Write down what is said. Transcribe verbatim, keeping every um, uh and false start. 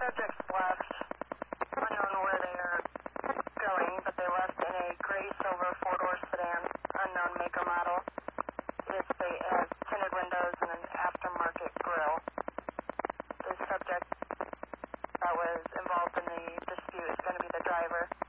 subjects left, unknown where they are going, but they left in a gray silver four-door sedan, unknown make or model. It they have tinted windows and an aftermarket grill. The subject that was involved in the dispute is going to be the driver.